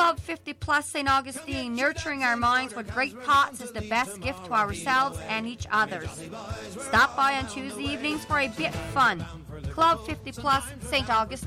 Club 50 Plus St. Augustine, nurturing our minds with great thoughts is the best gift to ourselves and each others. Stop by on Tuesday evenings for a bit of fun. Club 50 Plus St. Augustine.